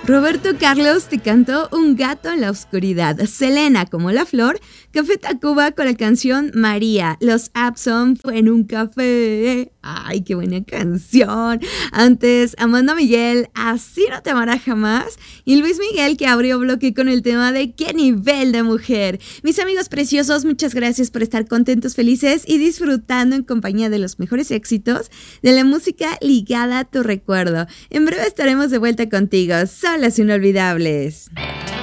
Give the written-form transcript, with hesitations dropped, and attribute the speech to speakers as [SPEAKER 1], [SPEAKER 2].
[SPEAKER 1] Roberto Carlos te cantó Un gato en la oscuridad, Selena como La Flor, Café Tacuba con la canción María, Los Abson fue en un café. ¡Ay, qué buena canción! Antes, Amanda Miguel, Así no te amará jamás, y Luis Miguel, que abrió bloque con el tema de ¿Qué nivel de mujer? Mis amigos preciosos, muchas gracias por estar contentos, felices y disfrutando en compañía de los mejores éxitos de la música ligada a tu recuerdo. En breve estaremos de vuelta contigo, solas inolvidables.